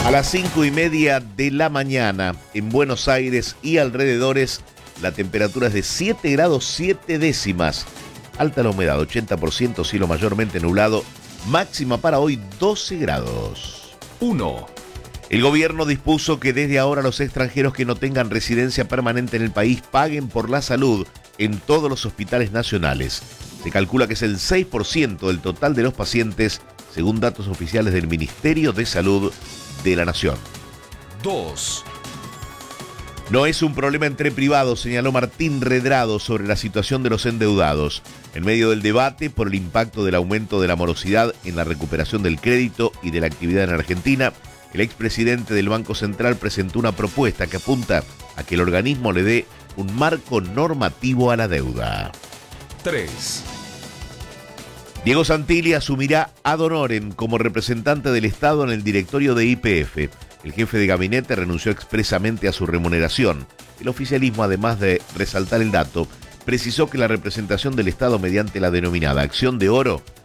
A las 5:30 de la mañana, en Buenos Aires y alrededores, la temperatura es de 7 grados 7 décimas. Alta la humedad, 80%, cielo mayormente nublado. Máxima para hoy, 12 grados. 1. El gobierno dispuso que desde ahora los extranjeros que no tengan residencia permanente en el país paguen por la salud en todos los hospitales nacionales. Se calcula que es el 6% del total de los pacientes, según datos oficiales del Ministerio de Salud de la Nación. 2. No es un problema entre privados, señaló Martín Redrado sobre la situación de los endeudados. En medio del debate por el impacto del aumento de la morosidad en la recuperación del crédito y de la actividad en Argentina, el expresidente del Banco Central presentó una propuesta que apunta a que el organismo le dé un marco normativo a la deuda. 3. Diego Santilli asumirá ad honorem como representante del Estado en el directorio de YPF. El jefe de gabinete renunció expresamente a su remuneración. El oficialismo, además de resaltar el dato, precisó que la representación del Estado mediante la denominada acción de oro